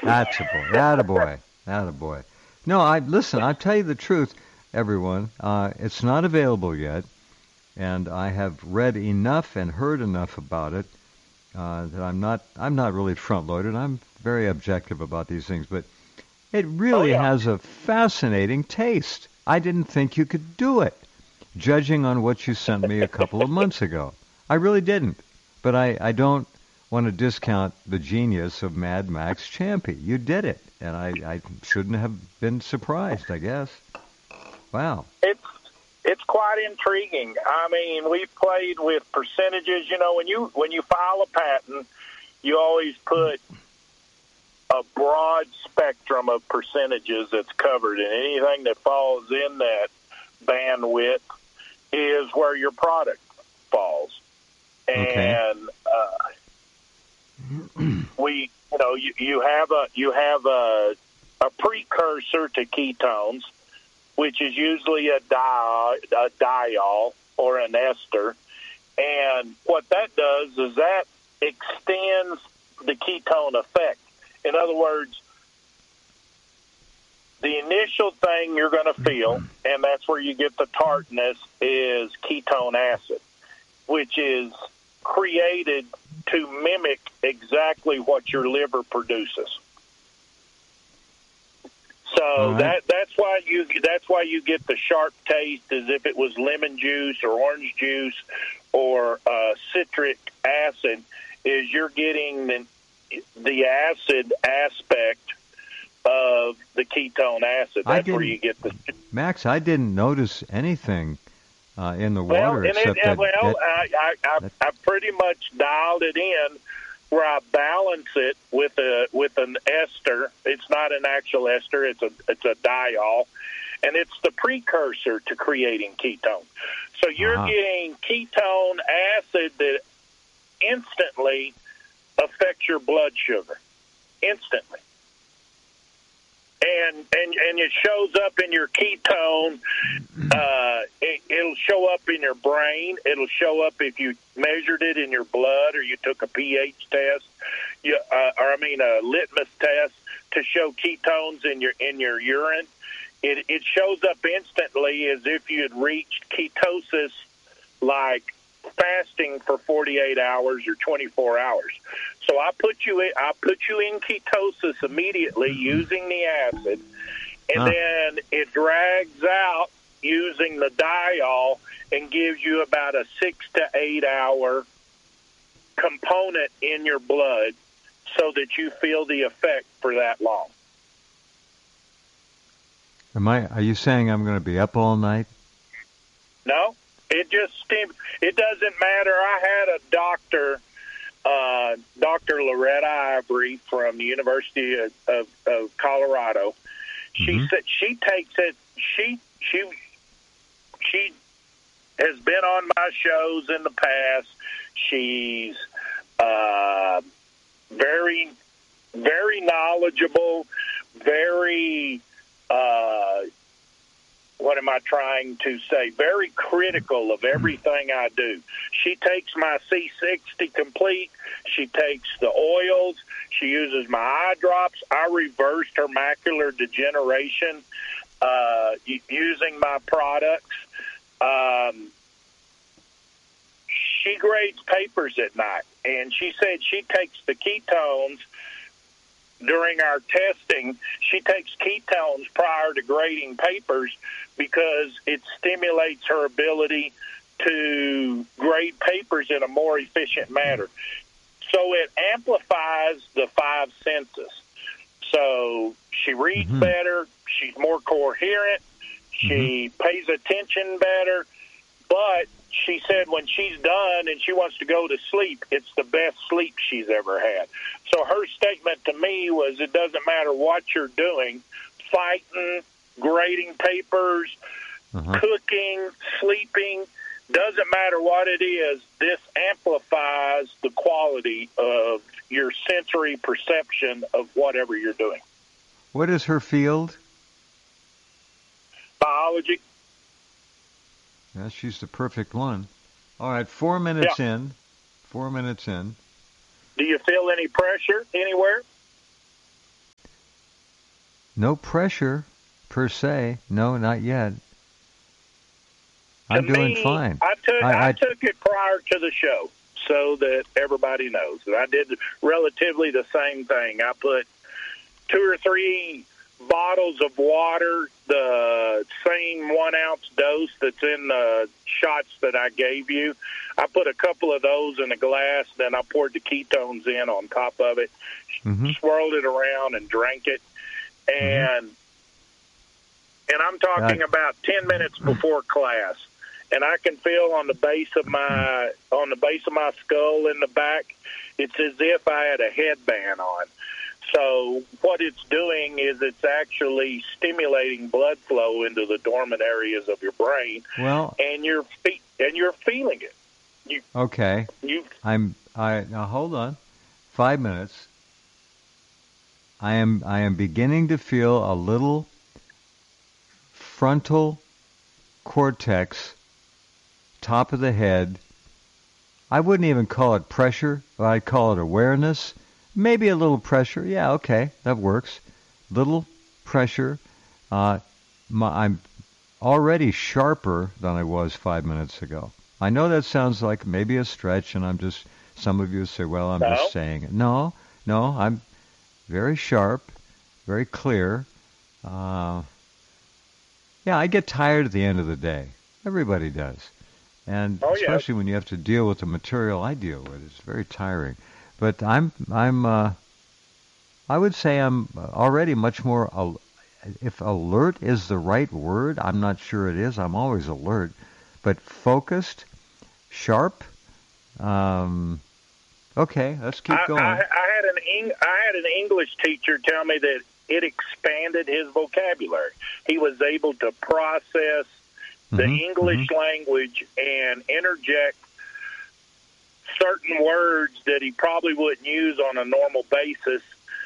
That's a boy. That a boy. That a boy. No, listen. I'll tell you the truth, everyone. It's not available yet, and I have read enough and heard enough about it that I'm not really front loaded. I'm very objective about these things, but it Oh really yeah. has a fascinating taste. I didn't think you could do it, judging on what you sent me a couple of months ago. I really didn't. But I don't want to discount the genius of Mad Max Champy. You did it, and I shouldn't have been surprised, I guess. Wow. It's it's quite intriguing. I mean, we've played with percentages. You know, when you file a patent, you always put a broad spectrum of percentages that's covered, and anything that falls in that bandwidth is where your product falls. Okay. And you have a precursor to ketones, which is usually a diol or an ester. And what that does is that extends the ketone effect. In other words, the initial thing you're going to feel, and that's where you get the tartness, is ketone acid, which is created to mimic exactly what your liver produces. All So right. that's why you get the sharp taste as if it was lemon juice or orange juice or citric acid. Is you're getting the acid aspect of the ketone acid. I That's where didn't, you get the Max. I didn't notice anything in the well, water and except that that. I pretty much dialed it in where I balance it with an ester. It's not an actual ester; it's a diol, and it's the precursor to creating ketone. So you're Uh-huh. getting ketone acid that instantly affects your blood sugar, instantly. And it shows up in your ketone. It'll show up in your brain. It'll show up if you measured it in your blood or you took a pH test, a litmus test to show ketones in your urine. It shows up instantly as if you had reached ketosis, like fasting for 48 hours or 24 hours. So I put you in ketosis immediately using the acid, and Huh. then it drags out using the diol and gives you about a 6 to 8 hour component in your blood so that you feel the effect for that long. Are you saying I'm going to be up all night? No, it doesn't matter. I had a doctor, Dr. Loretta Ivory from the University of Colorado. She Mm-hmm. said she takes it. She has been on my shows in the past. She's very, very knowledgeable, very what am I trying to say? Very critical of everything I do. She takes my C60 Complete. She takes the oils. She uses my eye drops. I reversed her macular degeneration using my products. She grades papers at night, and she said she takes the ketones during our testing. She takes ketones prior to grading papers because it stimulates her ability to grade papers in a more efficient manner. So it amplifies the five senses. So she reads Mm-hmm. better, she's more coherent, Mm-hmm. she pays attention better, but she said when she's done and she wants to go to sleep, it's the best sleep she's ever had. So her statement to me was, it doesn't matter what you're doing, fighting, grading papers, Uh-huh. cooking, sleeping, doesn't matter what it is, this amplifies the quality of your sensory perception of whatever you're doing. What is her field? Biology? Yeah, she's the perfect one. All right, 4 Yeah. minutes in. 4 minutes in. Do you feel any pressure anywhere? No pressure, per se. No, not yet. I'm doing fine. I took it prior to the show so that everybody knows. And I did relatively the same thing. I put 2 or 3 bottles of water, the same 1 ounce dose that's in the shots that I gave you. I put a couple of those in a glass, then I poured the ketones in on top of it, swirled it around, and drank it. And I'm talking about 10 minutes before class, and I can feel on the base of my skull in the back, it's as if I had a headband on. So what it's doing is it's actually stimulating blood flow into the dormant areas of your brain. Well, and you're feeling it. Now hold on. 5 minutes. I am beginning to feel a little frontal cortex, top of the head. I wouldn't even call it pressure. I'd call it awareness. Maybe a little pressure. Yeah, okay, that works. Little pressure. I'm already sharper than I was 5 minutes ago. I know that sounds like maybe a stretch, and some of you say, well, I'm just saying it. No, I'm very sharp, very clear. Yeah, I get tired at the end of the day. Everybody does. And especially when you have to deal with the material I deal with. It's very tiring. But I would say I'm already much more, if alert is the right word, I'm not sure it is. I'm always alert. But focused, sharp. Okay, let's keep going. I had an English teacher tell me that it expanded his vocabulary. He was able to process the English language and interject certain words that he probably wouldn't use on a normal basis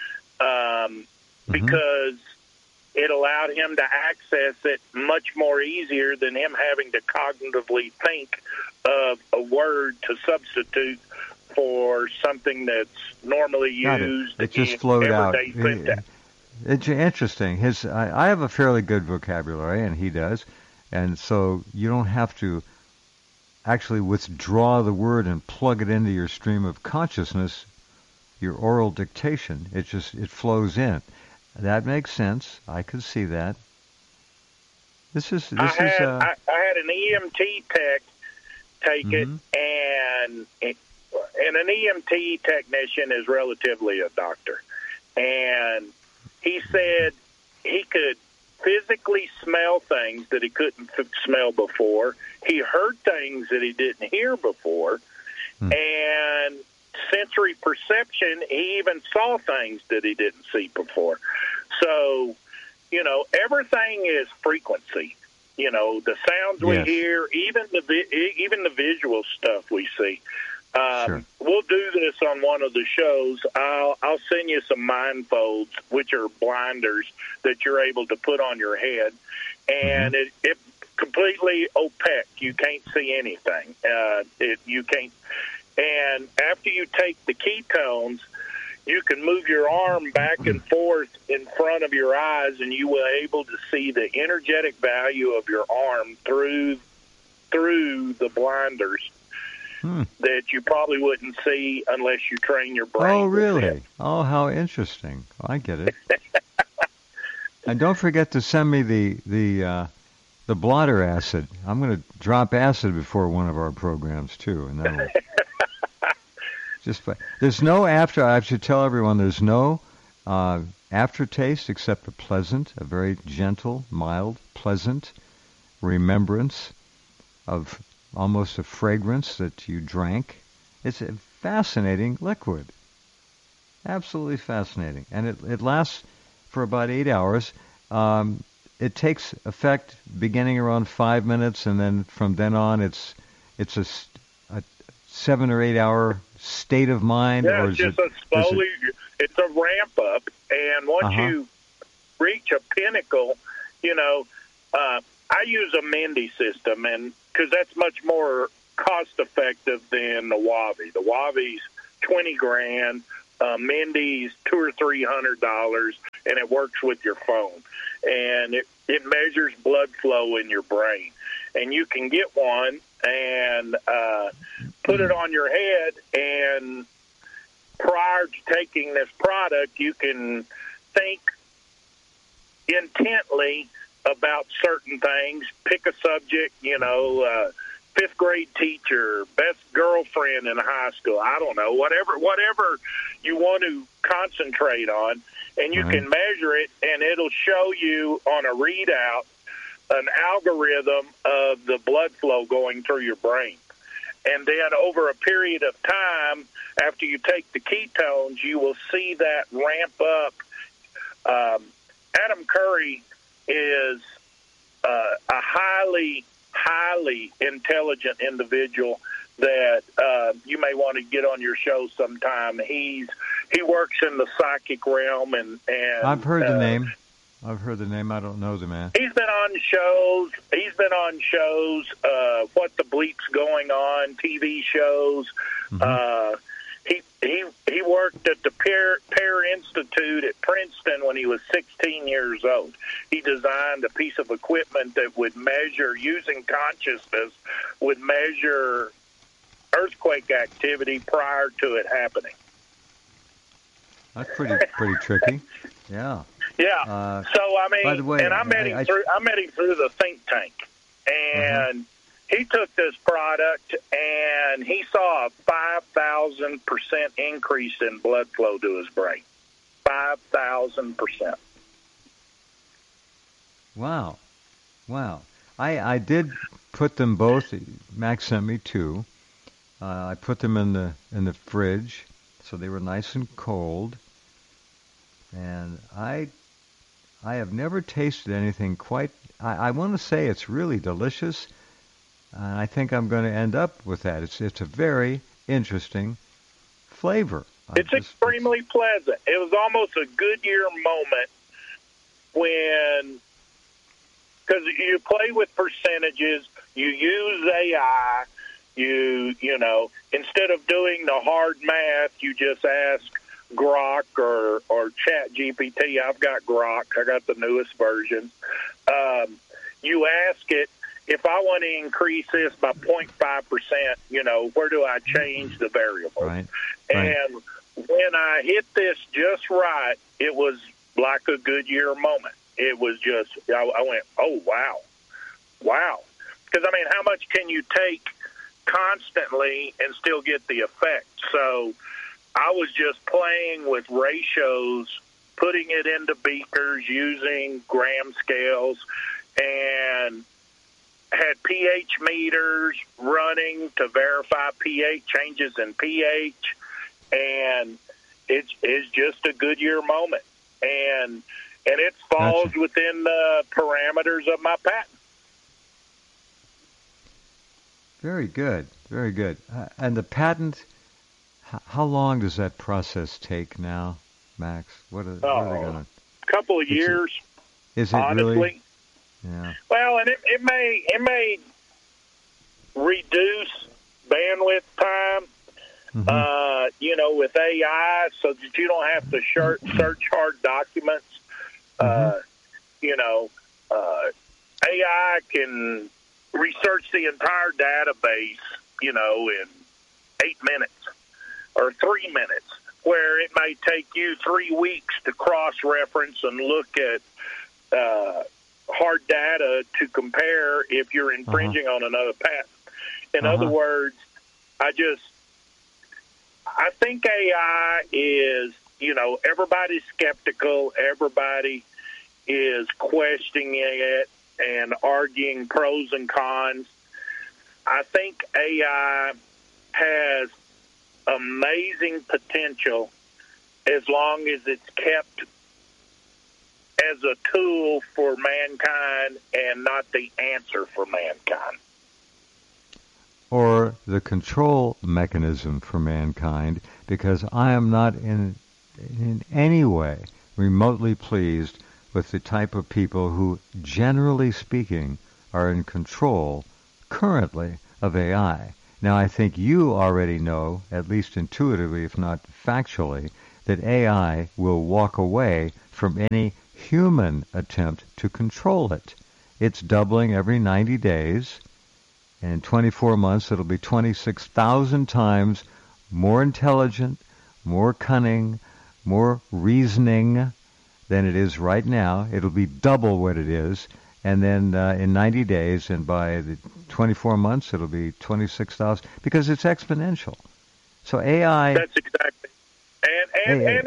because it allowed him to access it much more easier than him having to cognitively think of a word to substitute for something that's normally used. It just flowed out. It's interesting. I have a fairly good vocabulary, and he does, and so you don't have to actually withdraw the word and plug it into your stream of consciousness, your oral dictation. It flows in. That makes sense. I could see that. I had an EMT tech take it, and an EMT technician is relatively a doctor, and he said he could physically smell things that he couldn't smell before. He heard things that he didn't hear before. And sensory perception, he even saw things that he didn't see before. So, everything is frequency. The sounds we hear, even the visual stuff we see. We'll do this on one of the shows. I'll send you some mindfolds, which are blinders that you're able to put on your head, and it completely opaque. You can't see anything. You can't. And after you take the ketones, you can move your arm back and forth in front of your eyes, and you will be able to see the energetic value of your arm through the blinders. That you probably wouldn't see unless you train your brain. Oh, really? Oh, how interesting. I get it. And don't forget to send me the blotter acid. I'm going to drop acid before one of our programs, too. And that'll there's no after. I should tell everyone there's no aftertaste except a very gentle, mild, pleasant remembrance of almost a fragrance that you drank. It's a fascinating liquid. Absolutely fascinating. And it lasts for about 8 hours. It takes effect beginning around 5 minutes, and then from then on it's a 7 or 8 hour state of mind. Yeah, or it's just it's a ramp up, and once you reach a pinnacle, I use a Mendy system, and because that's much more cost effective than the Wavi. The Wavi's $20,000 Mindy's $200 or $300, and it works with your phone, and it measures blood flow in your brain. And you can get one and put it on your head, and prior to taking this product, you can think intently about certain things. Pick a subject, fifth grade teacher, best girlfriend in high school. I don't know, whatever you want to concentrate on, and you can measure it, and it'll show you on a readout an algorithm of the blood flow going through your brain. And then over a period of time, after you take the ketones, you will see that ramp up. Adam Curry is a highly intelligent individual that you may want to get on your show sometime. He works in the psychic realm, and I've heard the name. I don't know the man. He's been on shows. What the Bleep's Going On TV shows. Mm-hmm. He worked at the Pear Institute at Princeton when he was 16 years old. He designed a piece of equipment that would measure, using consciousness, would measure earthquake activity prior to it happening. That's pretty tricky. Yeah. Yeah. So by the way, and I met him through the think tank, and he took this product, and he saw a 5,000% increase in blood flow to his brain. 5,000%. Wow. I did put them both. Max sent me two. I put them in the fridge, so they were nice and cold. And I have never tasted anything quite. I want to say it's really delicious. And I think I'm going to end up with that. It's a very interesting flavor. It's extremely pleasant. It was almost a Goodyear moment because you play with percentages, you use AI, instead of doing the hard math, you just ask Grok or Chat GPT. I've got Grok. I got the newest version. You ask it, if I want to increase this by 0.5%, where do I change the variable? Right. And when I hit this just right, it was like a Goodyear moment. It was just, I went, oh, wow. Because, how much can you take constantly and still get the effect? So I was just playing with ratios, putting it into beakers, using gram scales, and had pH meters running to verify pH changes in pH, and it's just a Goodyear moment, and it falls within the parameters of my patent. Very good. And the patent, how long does that process take now, Max? What are they going to? A couple of years. Is it honestly? Really? Yeah. Well, and it may reduce bandwidth time, with AI, so that you don't have to search hard documents. AI can research the entire database, in 8 minutes or 3 minutes, where it may take you 3 weeks to cross-reference and look at hard data to compare if you're infringing on another patent. In other words, I think AI is, everybody's skeptical. Everybody is questioning it and arguing pros and cons. I think AI has amazing potential as long as it's kept as a tool for mankind and not the answer for mankind. Or the control mechanism for mankind, because I am not in any way remotely pleased with the type of people who, generally speaking, are in control currently of AI. Now, I think you already know, at least intuitively, if not factually, that AI will walk away from any human attempt to control it. It's doubling every 90 days. And in 24 months, it'll be 26,000 times more intelligent, more cunning, more reasoning than it is right now. It'll be double what it is. And then in 90 days, and by the 24 months, it'll be 26,000, because it's exponential. So AI... That's exactly. And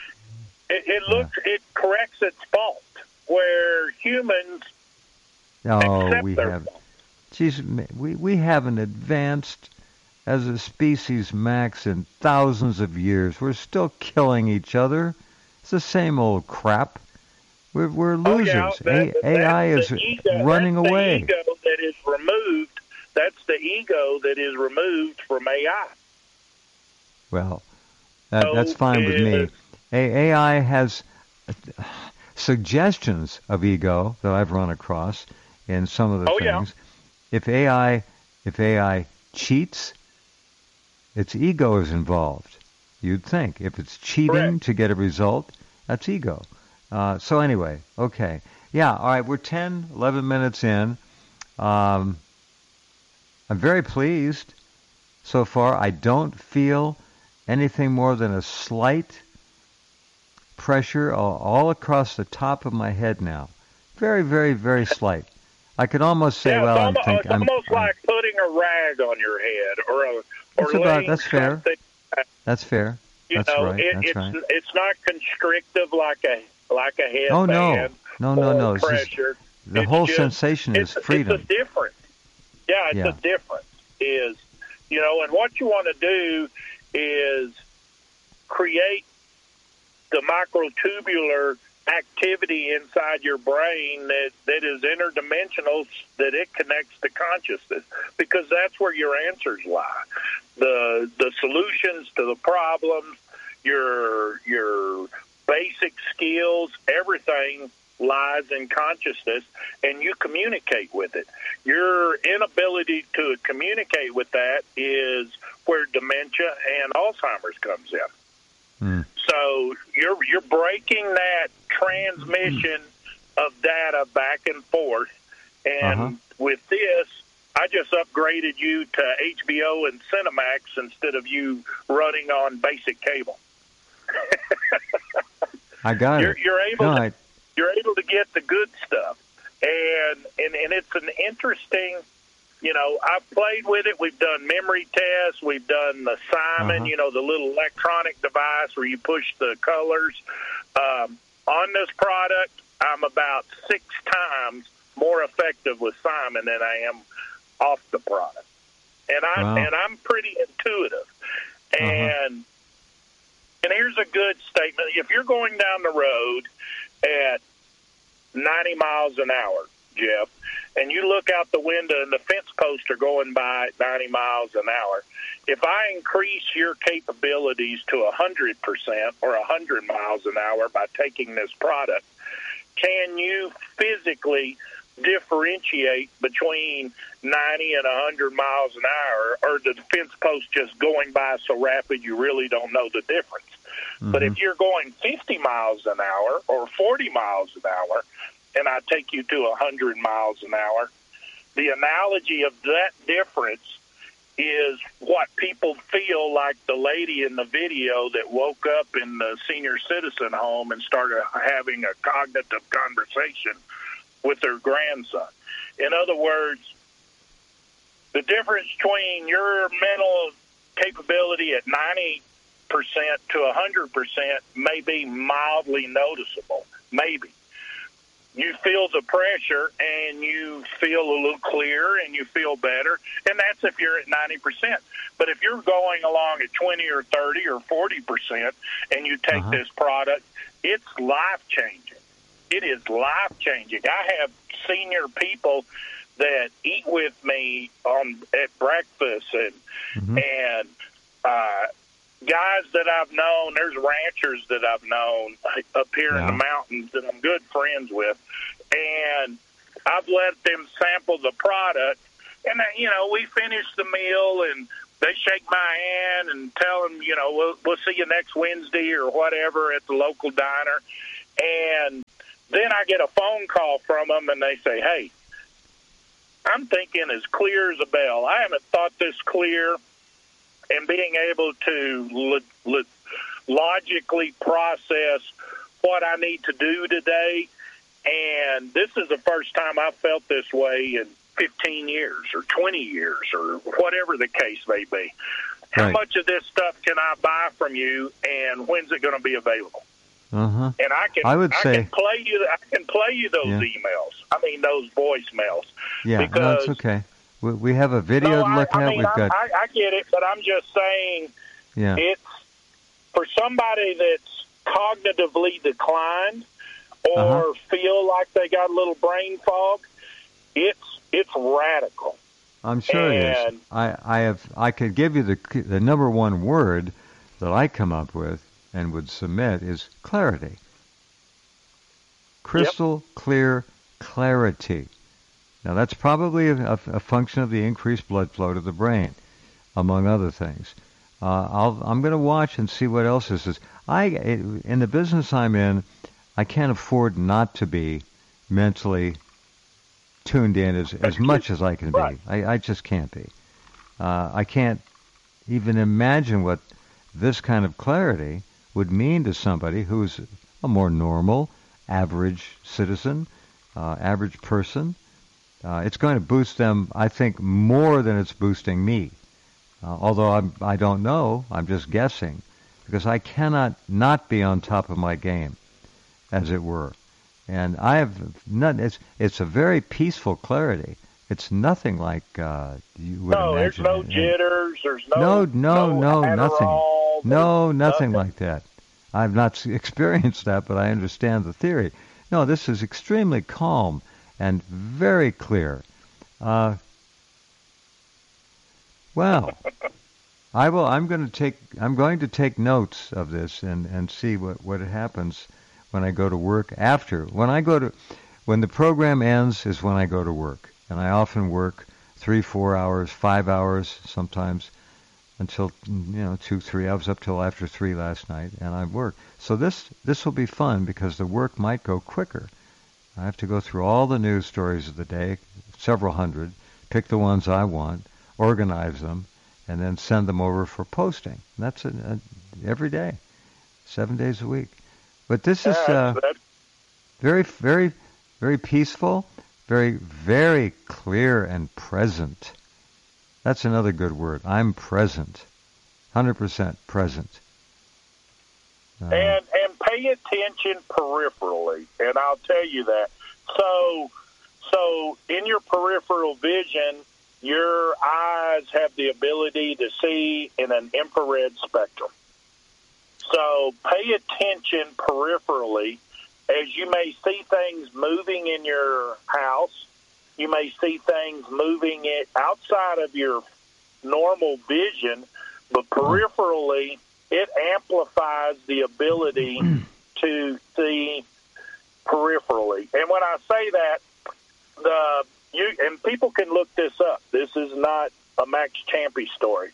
it corrects its fault, where humans accept their fault. Geez, we haven't advanced as a species, Max, in thousands of years. We're still killing each other. It's the same old crap. We're losers. AI is running away. Ego that is removed. That's the ego that is removed from AI. Well, that's fine with me. AI has suggestions of ego that I've run across in some of the things. Yeah. If AI cheats, its ego is involved. You'd think if it's cheating to get a result, that's ego. So anyway, okay. Yeah, all right, we're 10, 11 minutes in. I'm very pleased so far. I don't feel anything more than a slight pressure all across the top of my head now. Very, very, very slight. I could almost say, it's almost like putting a rag on your head that's fair. That's fair. That's right. It's not constrictive like a headband. Oh no. Pressure. The whole sensation is freedom. It's a difference. A difference. And what you want to do is create the microtubular activity inside your brain that is interdimensional, that it connects to consciousness, because that's where your answers lie. The solutions to the problems, your basic skills, everything lies in consciousness, and you communicate with it. Your inability to communicate with that is where dementia and Alzheimer's comes in. So you're breaking that transmission of data back and forth, and with this, I just upgraded you to HBO and Cinemax instead of you running on basic cable. I got it. You're able to get the good stuff, and it's an interesting. I've played with it. We've done memory tests. We've done the Simon, the little electronic device where you push the colors. On this product, I'm about 6 times more effective with Simon than I am off the product. And I'm pretty intuitive. And here's a good statement. If you're going down the road at 90 miles an hour, Jeff, and you look out the window and the fence posts are going by at 90 miles an hour, if I increase your capabilities to 100% or 100 miles an hour by taking this product, can you physically differentiate between 90 and 100 miles an hour, or the fence post just going by so rapid you really don't know the difference? But if you're going 50 miles an hour or 40 miles an hour, and I take you to 100 miles an hour, the analogy of that difference is what people feel like the lady in the video that woke up in the senior citizen home and started having a cognitive conversation with her grandson. In other words, the difference between your mental capability at 90% to 100% may be mildly noticeable, maybe. You feel the pressure, and you feel a little clearer, and you feel better, and that's if you're at 90%. But if you're going along at 20 or 30 or 40%, and you take this product, it's life-changing. It is life-changing. I have senior people that eat with me at breakfast, and guys that I've known. There's ranchers that I've known up here in the mountains that I'm good friends with, and I've let them sample the product, and we finish the meal, and they shake my hand and tell them, we'll see you next Wednesday or whatever at the local diner. And then I get a phone call from them, and they say, hey, I'm thinking as clear as a bell. I haven't thought this clear, and being able to logically process what I need to do today. And this is the first time I've felt this way in 15 years or 20 years or whatever the case may be. How much of this stuff can I buy from you, and when's it going to be available? Uh-huh. And I can play you those emails. I mean, those voicemails. Yeah, because, no, it's okay. We have a video to look at. I get it, but I'm just saying it's for somebody that's cognitively declined or feel like they got a little brain fog. It's radical. I'm sure it is. I could give you the number one word that I come up with and would submit is clarity. Crystal clear clarity. Now that's probably a function of the increased blood flow to the brain, among other things. I'm going to watch and see what else this is. In the business I'm in, I can't afford not to be mentally tuned in as much as I can be. I just can't be. I can't even imagine what this kind of clarity would mean to somebody who's a more normal, average citizen, average person. It's going to boost them, I think, more than it's boosting me. Although I don't know, I'm just guessing, because I cannot not be on top of my game, as it were. And I have none. It's a very peaceful clarity. It's nothing like you would imagine. There's no jitters. There's no Adderall, nothing. Nothing like that. I've not experienced that, but I understand the theory. No, this is extremely calm and very clear. Well, I'm going to take notes of this and see what happens when I go to work after. When the program ends is when I go to work. And I often work 3, 4 hours, 5 hours, sometimes until 2, 3 hours, up till after 3 last night, and I work. So this will be fun because the work might go quicker. I have to go through all the news stories of the day, several hundred, pick the ones I want, organize them, and then send them over for posting. And that's every day, 7 days a week. But this is very, very, very peaceful, very, very clear and present. That's another good word. I'm present, 100% present. And pay attention peripherally, and I'll tell you that. So in your peripheral vision, your eyes have the ability to see in an infrared spectrum. So pay attention peripherally as you may see things moving in your house. You may see things moving outside of your normal vision, but peripherally it amplifies the ability to see peripherally. And when I say that, and people can look this up. This is not a Max Champy story.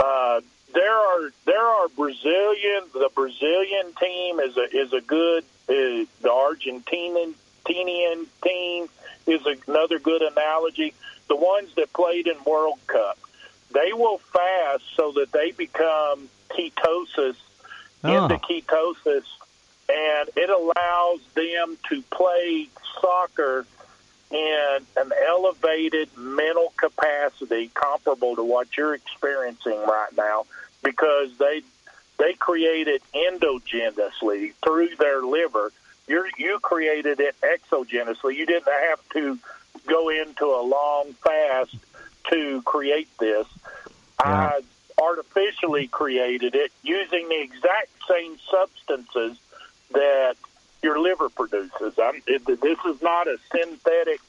There are the Brazilian team is a good. The Argentinian team is another good analogy. The ones that played in World Cup, they will fast so that they become into ketosis, and it allows them to play soccer in an elevated mental capacity comparable to what you're experiencing right now, because they create it endogenously through their liver. You created it exogenously. You didn't have to go into a long fast to create this. Yeah. I artificially created it using the exact same substances that your liver produces. This is not a synthetic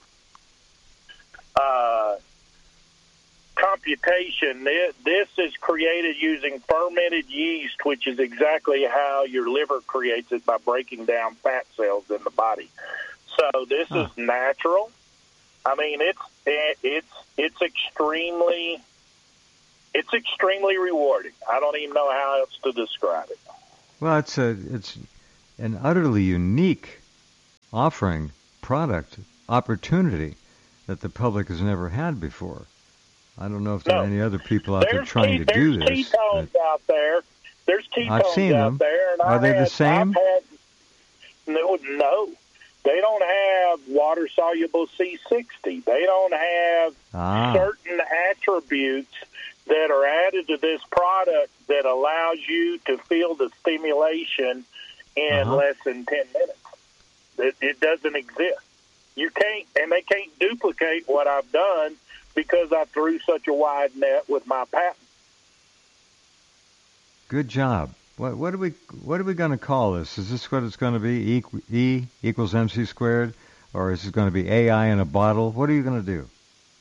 computation. This is created using fermented yeast, which is exactly how your liver creates it, by breaking down fat cells in the body. So this is natural. I mean, it's extremely It's extremely rewarding. I don't even know how else to describe it. Well, it's an utterly unique offering, product, opportunity that the public has never had before. I don't know if there are any other people out there trying to do this. There's ketones out there. There's ketones I've seen out them. there. And are they the same? No. They don't have water-soluble C60. They don't have certain attributes that are added to this product that allows you to feel the stimulation in less than 10 minutes. It doesn't exist. You can't, and they can't duplicate what I've done because I threw such a wide net with my patent. Good job. What are we going to call this? Is this what it's going to be? E equals MC squared, or is it going to be AI in a bottle? What are you going to do?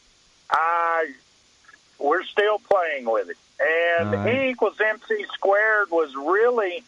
We're still playing with it, and E equals MC squared was really,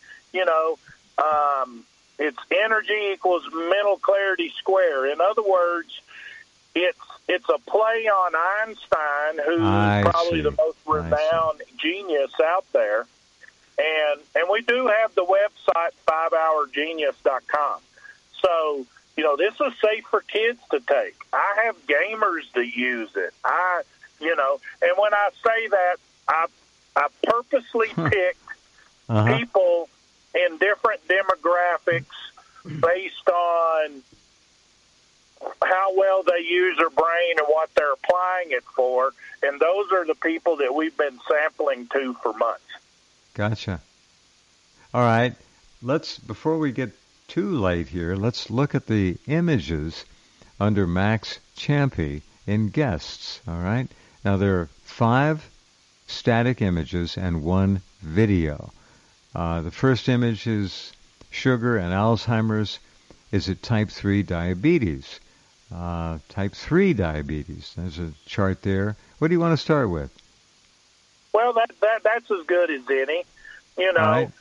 it's energy equals mental clarity square. In other words, it's a play on Einstein, who's probably the most renowned genius out there. And we do have the website 5hourgenius.com. So, this is safe for kids to take. I have gamers that use it. And when I say that, I purposely picked people in different demographics based on how well they use their brain and what they're applying it for. And those are the people that we've been sampling to for months. Gotcha. All right. Before we get too late here, let's look at the images under Max Champy in guests. All right. Now, there are 5 static images and 1 video. The first image is sugar and Alzheimer's. Is it type 3 diabetes? Type 3 diabetes. There's a chart there. What do you want to start with? Well, that's as good as any. Right.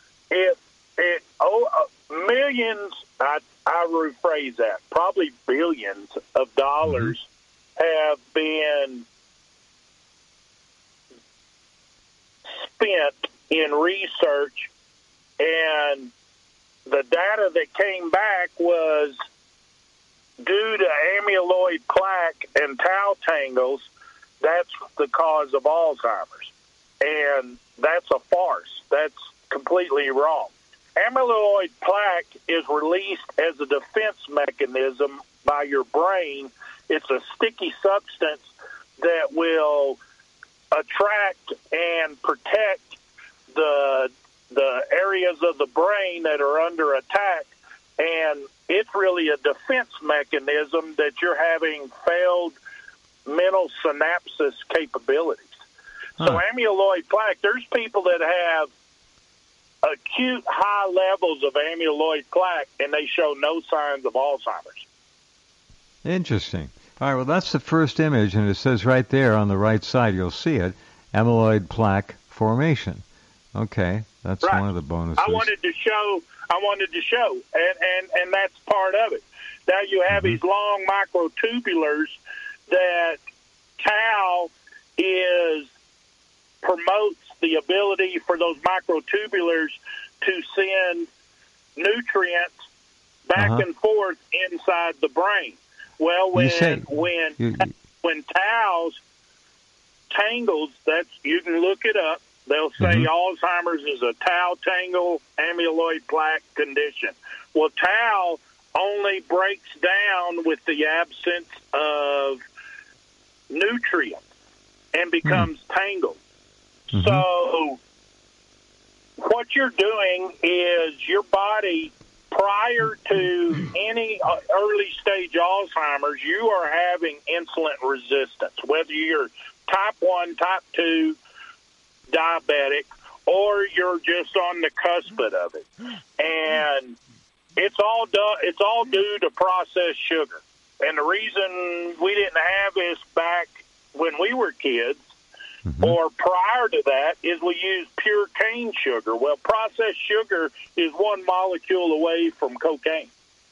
Millions, I rephrase that, probably billions of dollars have been spent in research, and the data that came back was due to amyloid plaque and tau tangles, that's the cause of Alzheimer's. And that's a farce. That's completely wrong. Amyloid plaque is released as a defense mechanism by your brain. It's a sticky substance that will attract and protect the areas of the brain that are under attack, and it's really a defense mechanism that you're having failed mental synapses capabilities. So amyloid plaque, there's people that have acute high levels of amyloid plaque, and they show no signs of Alzheimer's. Interesting. All right, well, that's the first image, and it says right there on the right side, you'll see it, amyloid plaque formation. Okay, that's one of the bonuses. I wanted to show, and that's part of it. Now you have these long microtubulars that tau promotes the ability for those microtubulars to send nutrients back and forth inside the brain. Well, when tau's tangles, you can look it up. They'll say Alzheimer's is a tau tangle amyloid plaque condition. Well, tau only breaks down with the absence of nutrients and becomes tangled. So what you're doing is your body, prior to any early stage Alzheimer's, you are having insulin resistance, whether you're type 1, type 2 diabetic, or you're just on the cusp of it. And it's all due to processed sugar. And the reason we didn't have this back when we were kids, or prior to that, is we used pure cane sugar. Well, processed sugar is one molecule away from cocaine.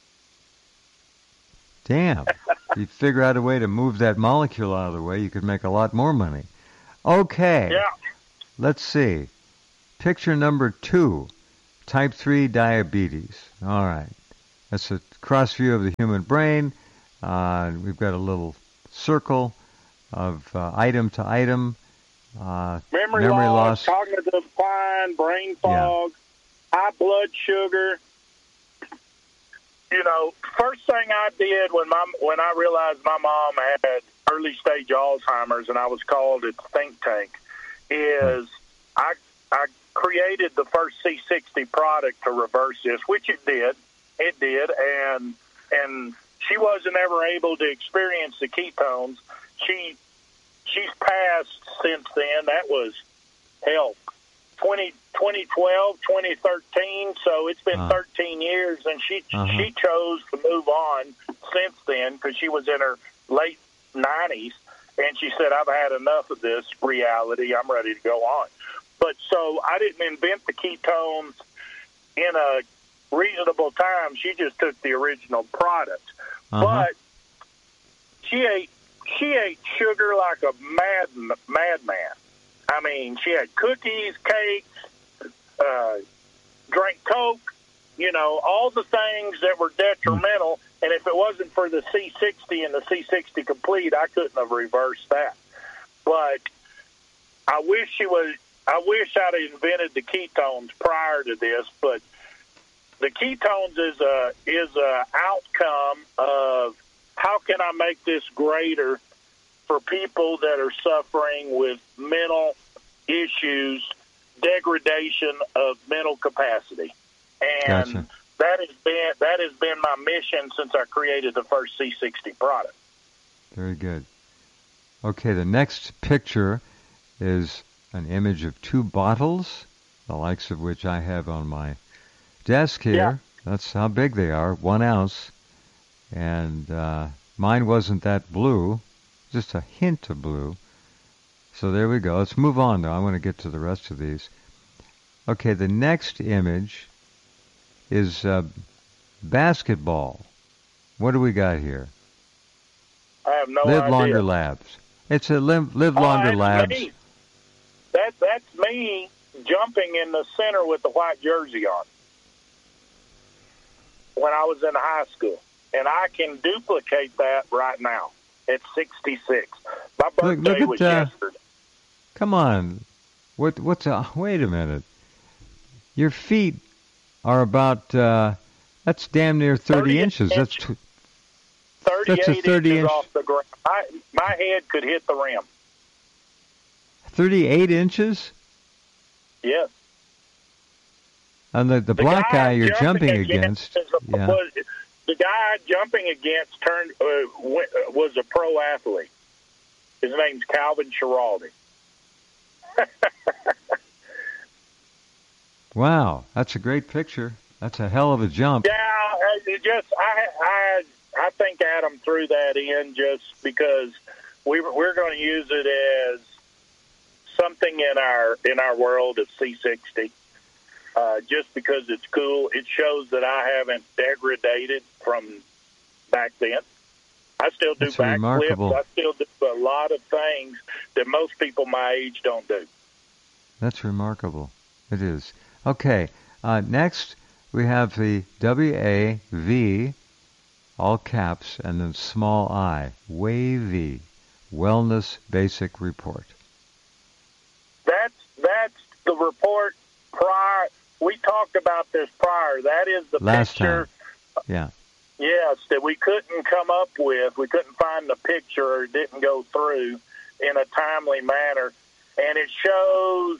Damn. If you figure out a way to move that molecule out of the way, you could make a lot more money. Okay. Yeah. let's see. Picture number 2, type 3 diabetes. All right. That's a cross view of the human brain. We've got a little circle of item to item. Memory loss, cognitive decline, brain fog, high blood sugar. You know, first thing I did when I realized my mom had early stage Alzheimer's and I was called at the think tank is I created the first C60 product to reverse this, which it did. It did, and she wasn't ever able to experience the ketones. She's passed since then. That was, 2012, 2013, so it's been 13 years, and she chose to move on since then because she was in her late 90s, and she said, I've had enough of this reality. I'm ready to go on. But so I didn't invent the ketones in a reasonable time. She just took the original product. But she ate sugar like a madman. I mean, she had cookies, cakes, drank Coke, you know, all the things that were detrimental. And if it wasn't for the C60 and the C60 Complete, I couldn't have reversed that. But I wish I'd invented the ketones prior to this. But the ketones is a outcome of how can I make this greater for people that are suffering with mental issues, degradation of mental capacity. And Gotcha. that has been my mission since I created the first C60 product. Very good. Okay, the next picture is an image of 2 bottles, the likes of which I have on my desk here. Yeah. That's how big they are, 1 ounce. And mine wasn't that blue, just a hint of blue. So there we go. Let's move on, though. I want to get to the rest of these. Okay, the next image is basketball. What do we got here? I have no Live idea. Longer Labs. It's a Live Longer that's Labs. Me. That's me jumping in the center with the white jersey on when I was in high school. And I can duplicate that right now at 66. My birthday was yesterday. Come on. Wait a minute. Your feet are about, that's damn near 30 inches. That's 38 30 inches inch. off the ground. My head could hit the rim. 38 inches? Yes. And the black guy you're jumping against. The guy jumping against was a pro athlete. His name's Calvin Schiraldi. Wow, that's a great picture. That's a hell of a jump. Yeah, I think Adam threw that in just because we're going to use it as something in our world of C60. Just because it's cool, it shows that I haven't degraded from back then. I still do backflips. I still do a lot of things that most people my age don't do. That's remarkable. It is. Okay, next we have the WAV, all caps, and then small I, WAVY, Wellness Basic Report. That's the report prior. We talked about this prior. That is the last picture. Time. Yeah. Yes, that we couldn't come up with. We couldn't find the picture, or it didn't go through in a timely manner. And it shows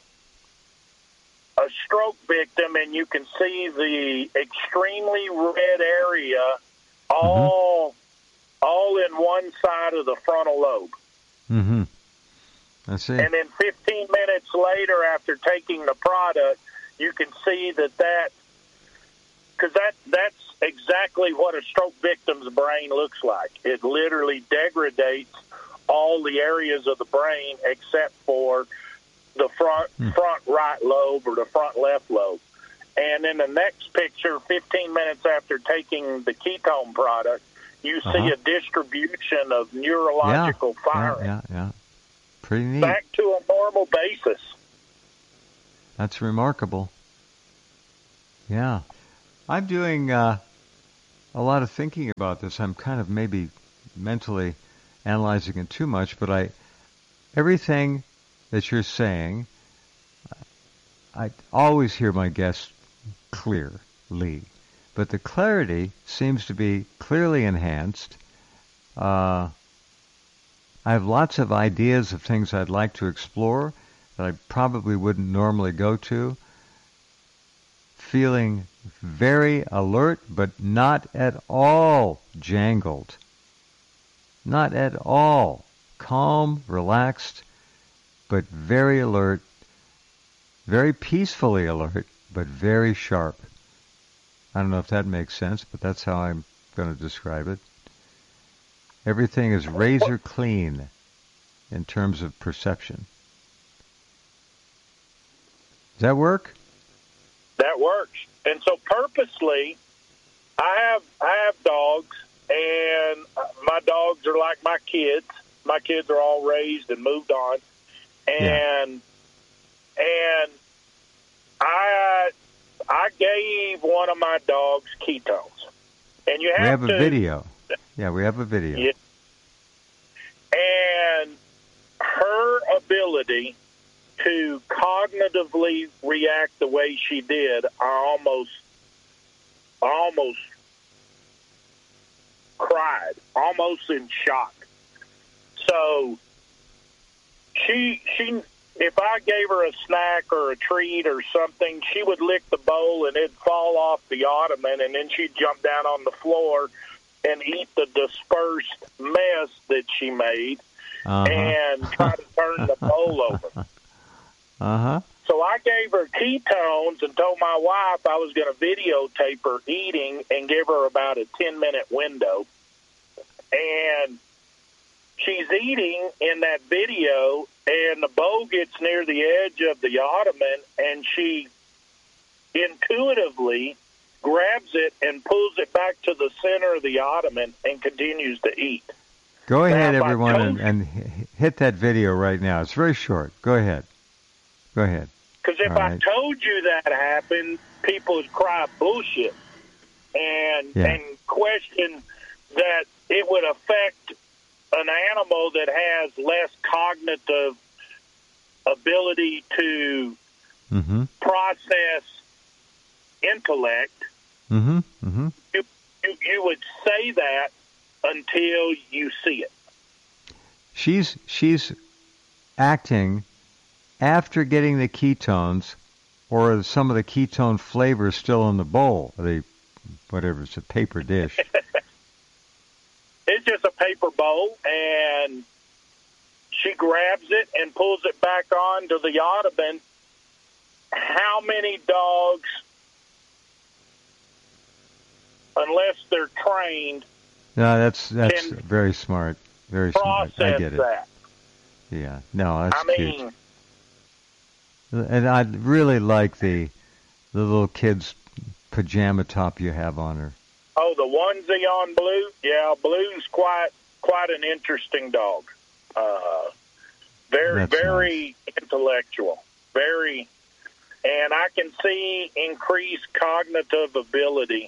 a stroke victim, and you can see the extremely red area all in one side of the frontal lobe. Mm-hmm. I see. And then 15 minutes later, after taking the product, you can see that because that's exactly what a stroke victim's brain looks like. It literally degrades all the areas of the brain except for the front right lobe or the front left lobe. And in the next picture, 15 minutes after taking the ketone product, you see a distribution of neurological firing. Yeah. Pretty neat. Back to a normal basis. That's remarkable. Yeah. I'm doing a lot of thinking about this. I'm kind of maybe mentally analyzing it too much, but everything that you're saying, I always hear my guests clearly, but the clarity seems to be clearly enhanced. I have lots of ideas of things I'd like to explore that I probably wouldn't normally go to. Feeling very alert, but not at all jangled. Not at all. Calm, relaxed, but very alert, very peacefully alert, but very sharp. I don't know if that makes sense, but that's how I'm going to describe it. Everything is razor clean in terms of perception. Does that work? That works. And so purposely, I have dogs, and my dogs are like my kids. My kids are all raised and moved on, and I gave one of my dogs ketones, and you have a video. Yeah, we have a video. Yeah, and her ability to cognitively react the way she did, I almost cried, almost in shock. So she, if I gave her a snack or a treat or something, she would lick the bowl and it'd fall off the ottoman, and then she'd jump down on the floor and eat the dispersed mess that she made and try to turn the bowl over. So I gave her ketones and told my wife I was going to videotape her eating and give her about a 10-minute window. And she's eating in that video, and the bowl gets near the edge of the ottoman, and she intuitively grabs it and pulls it back to the center of the ottoman and continues to eat. Go ahead, everyone, and hit that video right now. It's very short. Go ahead. Go ahead. Because if I told you that happened, people would cry bullshit and question that it would affect an animal that has less cognitive ability to process intellect. You would say that until you see it. She's acting after getting the ketones, or some of the ketone flavor still in the bowl, whatever, it's a paper dish. It's just a paper bowl, and she grabs it and pulls it back onto the ottoman. How many dogs, unless they're trained? No, that's very smart. Very smart. I get it. That. Yeah. No, that's cute. And I really like the little kid's pajama top you have on her. Oh, the onesie on Blue? Yeah, Blue's quite an interesting dog. Very intellectual. And I can see increased cognitive ability.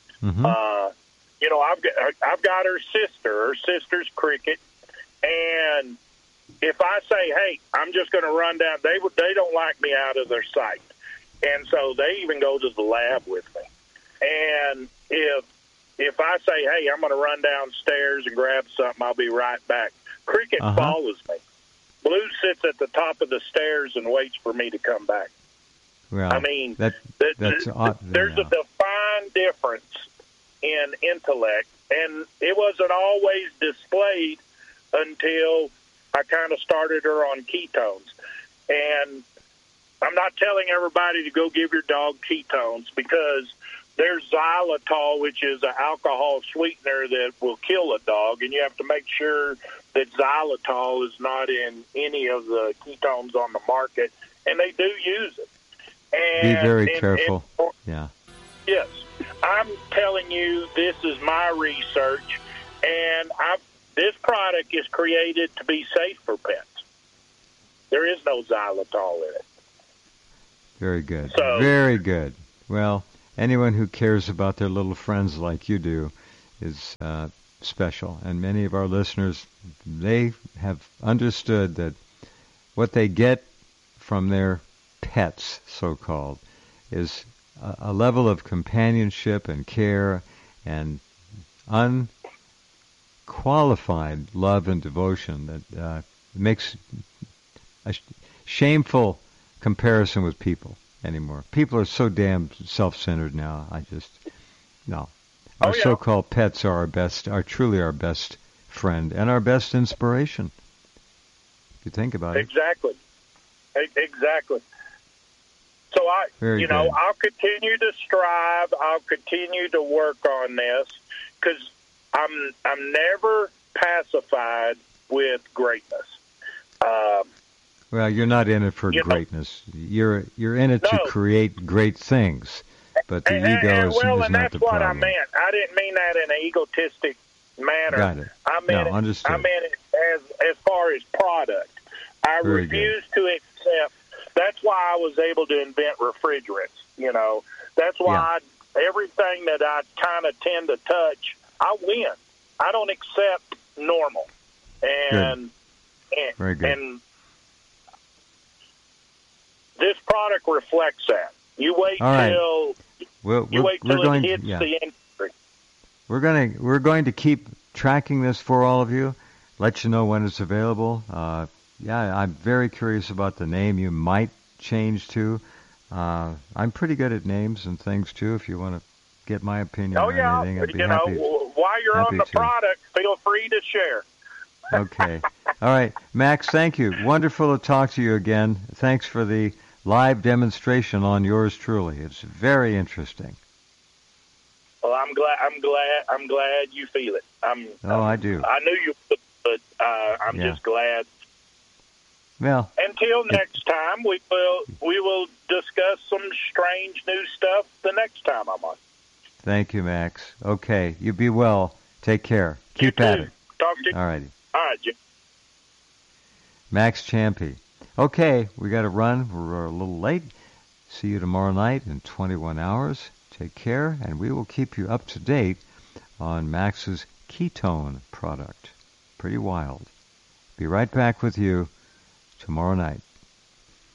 I've got her sister. Her sister's Cricket, and if I say, "Hey, I'm just going to run down," they don't like me out of their sight, and so they even go to the lab with me. And if I say, "Hey, I'm going to run downstairs and grab something, I'll be right back," Cricket follows me. Blue sits at the top of the stairs and waits for me to come back. Well, I mean, there's a defined difference in intellect, and it wasn't always displayed until I kind of started her on ketones. And I'm not telling everybody to go give your dog ketones, because there's xylitol, which is an alcohol sweetener that will kill a dog, and you have to make sure that xylitol is not in any of the ketones on the market, and they do use it. Be very careful. Yeah. Yes. I'm telling you, this is my research, and this product is created to be safe for pets. There is no xylitol in it. Very good. So, Very good. Well, anyone who cares about their little friends like you do is special. And many of our listeners, they have understood that what they get from their pets, so-called, is a level of companionship and care and unqualified love and devotion that makes a shameful comparison with people anymore. People are so damn self-centered now. No. Our so-called pets are truly our best friend and our best inspiration. If you think about it. Exactly. So I'll continue to strive. I'll continue to work on this because I'm never pacified with greatness. Well, you're not in it for greatness. You're in it to create great things. But the ego is not the problem. And that's what I meant. I didn't mean that in an egotistic manner. Got it. Understood. I meant it as far as product. I refuse to accept. That's why I was able to invent refrigerants. That's why everything that I kind of tend to touch, I win. I don't accept normal. Very good. And this product reflects that. You wait till it hits the industry. We're going to keep tracking this for all of you. Let you know when it's available. I'm very curious about the name you might change to. I'm pretty good at names and things too. If you want to get my opinion on anything, I'd be happy. While you're on the product, feel free to share. Okay. All right, Max. Thank you. Wonderful to talk to you again. Thanks for the live demonstration on yours truly. It's very interesting. Well, I'm glad you feel it. I do. I knew you would, but I'm just glad. Well, until next time, we will discuss some strange new stuff the next time I'm on. Thank you, Max. Okay, you be well. Take care. Keep at it. Talk to you. All righty. All right, Jim. Max Champy. Okay, we got to run. We're a little late. See you tomorrow night in 21 hours. Take care, and we will keep you up to date on Max's ketone product. Pretty wild. Be right back with you tomorrow night.